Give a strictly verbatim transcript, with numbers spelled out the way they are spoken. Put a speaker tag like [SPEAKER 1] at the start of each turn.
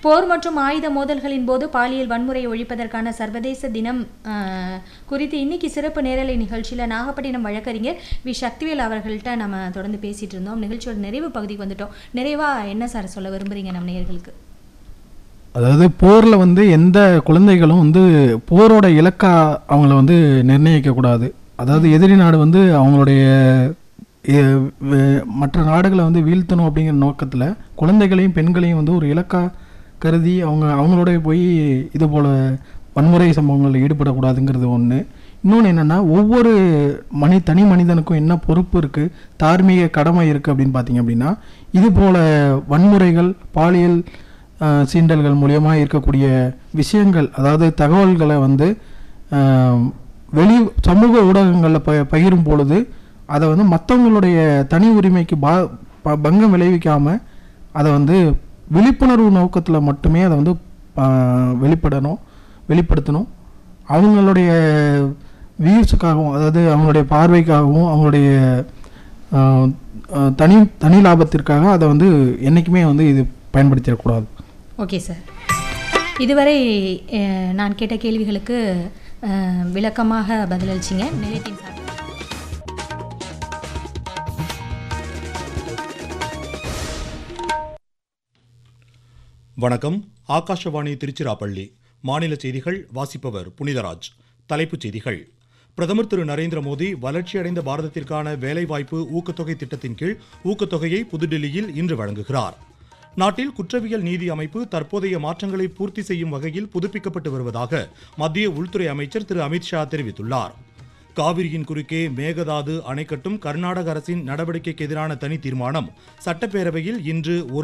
[SPEAKER 1] போர் மற்றும் ஆயுத மோதல்களின் போது பாலியல் வன்முறையை ஒழிப்பதற்கான சர்வதேச தினம் குறித்து இன்னைக்கு சிறப்பு நேரலை நிகழ்ச்சியில் நாகப்பட்டினம் வழக்கறிஞர் வி சக்திவேல் அவர்கள்ட்ட நம்ம தொடர்ந்து பேசிட்டு இருந்தோம். நிகழ்ச்சியோட நிறைவு பகுதிக்கு வந்துட்டோம். நிறைவா என்ன சார் சொல்ல விரும்புறீங்க நம்ம நேயர்களுக்கு?
[SPEAKER 2] அதாவது போரில் வந்து எந்த குழந்தைகளும் வந்து போரோட இலக்கா அவங்கள வந்து நிர்ணயிக்கக்கூடாது. அதாவது எதிரி நாடு வந்து அவங்களுடைய மற்ற நாடுகளை வந்து வீழ்த்தணும் அப்படிங்கிற நோக்கத்தில் குழந்தைகளையும் பெண்களையும் வந்து ஒரு இலக்கா கருதி அவங்க அவங்களோட போய் இது போல் வன்முறை சம்பவங்களில் ஈடுபடக்கூடாதுங்கிறது ஒன்று. இன்னொன்று என்னென்னா, ஒவ்வொரு மனி தனி மனிதனுக்கும் என்ன பொறுப்பு இருக்குது, தார்மீக கடமை இருக்குது அப்படின்னு பார்த்தீங்க அப்படின்னா, இது போல் வன்முறைகள் பாலியல் சீண்டல்கள் மூலியமாக இருக்கக்கூடிய விஷயங்கள், அதாவது தகவல்களை வந்து வெளி சமூக ஊடகங்களில் ப பகிரும் பொழுது அதை வந்து மற்றவங்களுடைய தனி உரிமைக்கு பா பங்கம் விளைவிக்காமல் அதை வந்து விழிப்புணர்வு நோக்கத்தில் மட்டுமே அதை வந்து வெளிப்படணும் வெளிப்படுத்தணும். அவங்களுடைய வியூஸுக்காகவும், அதாவது அவங்களுடைய பார்வைக்காகவும், அவங்களுடைய தனி தனி லாபத்திற்காக அதை வந்து என்றைக்குமே வந்து இது பயன்படுத்திடக்கூடாது.
[SPEAKER 1] ஓகே சார், இதுவரை நான் கேட்ட கேள்விகளுக்கு விளக்கமாக பதிலளிச்சிங்க. நிலையத்தின் சார்
[SPEAKER 3] வணக்கம். ஆகாஷவாணி திருச்சிராப்பள்ளி. மாநில செய்திகள் வாசிப்பவர் புனிதராஜ். தலைப்புச் செய்திகள். பிரதமர் திரு நரேந்திர மோடி வளர்ச்சியடைந்த பாரதத்திற்கான வேலைவாய்ப்பு ஊக்கத்தொகை திட்டத்தின் கீழ் ஊக்கத்தொகையை புதுடில்லியில் இன்று வழங்குகிறார். நாட்டில் குற்றவியல் நீதி அமைப்பு தற்போதைய மாற்றங்களை பூர்த்தி செய்யும் வகையில் புதுப்பிக்கப்பட்டு வருவதாக மத்திய உள்துறை அமைச்சர் திரு அமித்ஷா தெரிவித்துள்ளார். காவிரியின் குறுக்கே மேகதாது அணை கட்டும் கர்நாடக அரசின் நடவடிக்கைக்கு எதிரான தனி தீர்மானம் சட்டப்பேரவையில் இன்று ஒரு